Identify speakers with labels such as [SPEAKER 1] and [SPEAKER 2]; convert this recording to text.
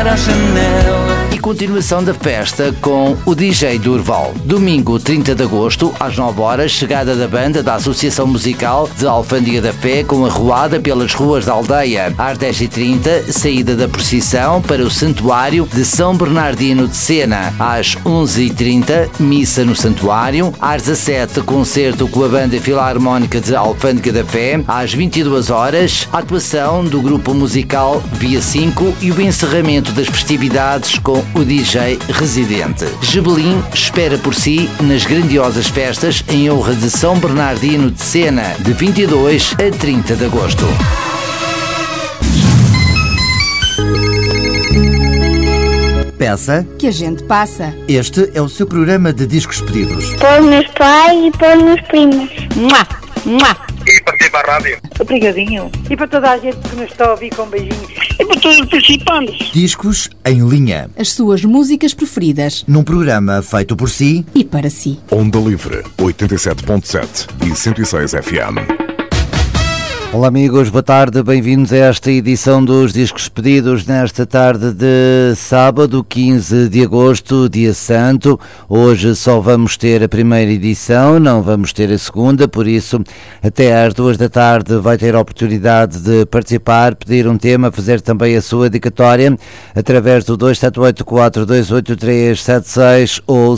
[SPEAKER 1] olhar à janela.
[SPEAKER 2] E continuação da festa com o DJ Durval. Domingo 30 de agosto, às 9 horas, chegada da banda da Associação Musical de Alfândega da Fé com arruada pelas ruas da aldeia. Às 10h30, saída da procissão para o Santuário de São Bernardino de Sena. Às 11h30, missa no Santuário. Às 17h, concerto com a Banda Filarmónica de Alfândega da Fé. Às 22 horas, atuação do grupo musical Via 5 e o encerramento das festividades com o DJ residente. Gebelim espera por si nas grandiosas festas em honra de São Bernardino de Sena, de 22 a 30 de agosto.
[SPEAKER 3] Peça
[SPEAKER 4] que a gente passa.
[SPEAKER 3] Este é o seu programa de discos pedidos.
[SPEAKER 5] Para os meus pais e para os meus primos.
[SPEAKER 4] Mua, mua.
[SPEAKER 6] E para ti, para a rádio.
[SPEAKER 7] Obrigadinho. E para toda a gente que nos está a ouvir, com beijinhos.
[SPEAKER 6] E para todos os participantes.
[SPEAKER 3] Discos em linha.
[SPEAKER 4] As suas músicas preferidas.
[SPEAKER 3] Num programa feito por si
[SPEAKER 4] e para si.
[SPEAKER 8] Onda Livre, 87.7 e 106 FM.
[SPEAKER 2] Olá amigos, boa tarde, bem-vindos a esta edição dos Discos Pedidos nesta tarde de sábado, 15 de agosto, dia santo. Hoje só vamos ter a primeira edição, não vamos ter a segunda, por isso até às 2 da tarde vai ter a oportunidade de participar, pedir um tema, fazer também a sua dedicatória através do 278-428-376 ou